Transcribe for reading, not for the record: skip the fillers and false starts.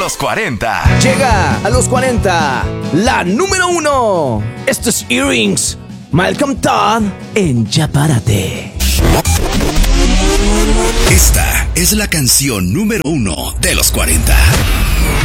los 40. Llega a los 40, la número 1. Esto es Earrings, Malcolm Todd en Ya Párate. Esta es la canción número 1 de los 40.